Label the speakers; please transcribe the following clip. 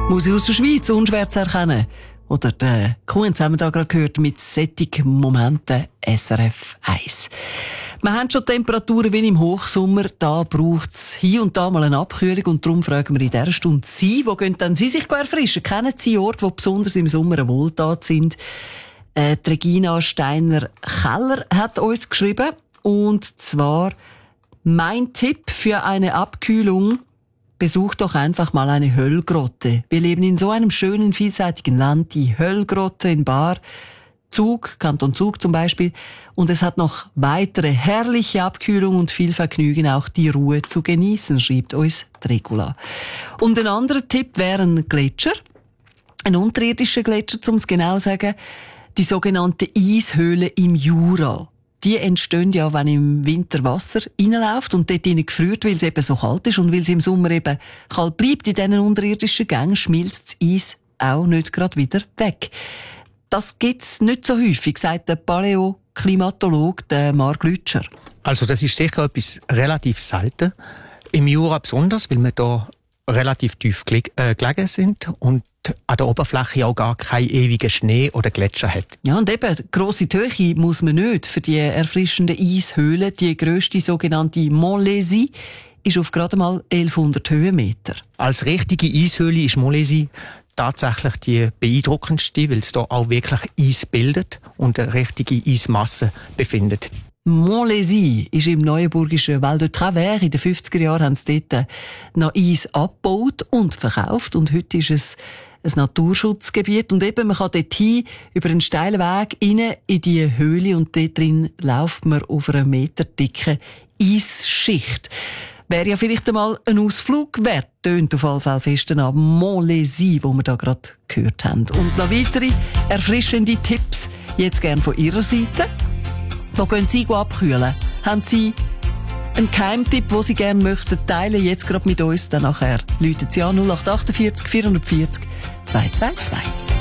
Speaker 1: Musik aus der Schweiz, unschwer zu erkennen. Oder die Kunz haben wir da gerade gehört mit sättigen Momenten SRF 1. Wir haben schon Temperaturen wie im Hochsommer. Da braucht es hier und da mal eine Abkühlung. Und darum fragen wir in dieser Stunde Sie, wo gehen denn Sie sich erfrischen? Kennen Sie Orte, die besonders im Sommer eine Wohltat sind? Die Regina Steiner-Keller hat uns geschrieben. Und zwar, mein Tipp für eine Abkühlung: Besucht doch einfach mal eine Höllgrotte. Wir leben in so einem schönen, vielseitigen Land, die Höllgrotte in Baar, Zug, Kanton Zug zum Beispiel. Und es hat noch weitere herrliche Abkühlung und viel Vergnügen, auch die Ruhe zu genießen, schreibt uns Regula. Und ein anderer Tipp wäre ein Gletscher. Ein unterirdischer Gletscher, um es genau zu sagen. Die sogenannte Eishöhle im Jura. Die entstehen ja, wenn im Winter Wasser reinläuft und dort rein gefriert, weil es eben so kalt ist und weil es im Sommer eben kalt bleibt. In diesen unterirdischen Gängen schmilzt das Eis auch nicht gerade wieder weg. Das gibt's nicht so häufig, sagt der Paläoklimatologe, der Marc Lütscher.
Speaker 2: Also das ist sicher etwas relativ selten. Im Jura besonders, weil wir da relativ tief gelegen sind und an der Oberfläche auch gar keinen ewigen Schnee oder Gletscher hat.
Speaker 1: Ja, und eben, grosse Höhe muss man nicht für die erfrischenden Eishöhlen. Die grösste sogenannte Montlésie ist auf gerade mal 1100 Höhenmeter.
Speaker 2: Als richtige Eishöhle ist Montlésie tatsächlich die beeindruckendste, weil es da auch wirklich Eis bildet und eine richtige Eismasse befindet.
Speaker 1: Montlésie ist im neuenburgischen Val de Travers. In den 50er Jahren haben sie dort noch Eis abgebaut und verkauft. Und heute ist es ein Naturschutzgebiet. Und eben, man kann dort hin, über einen steilen Weg, rein in die Höhle. Und dort drin läuft man auf einer meterdicken Eisschicht. Wäre ja vielleicht einmal ein Ausflug wert. Tönt auf alle Fälle fest an Montlésie, wo wir da gerade gehört haben. Und noch weitere erfrischende Tipps. Jetzt gern von Ihrer Seite. Wo gehen Sie abkühlen? Haben Sie einen Geheimtipp, den Sie gerne möchten teilen? Jetzt gerade mit uns. Dann nachher läuten Sie an 0848 440 222.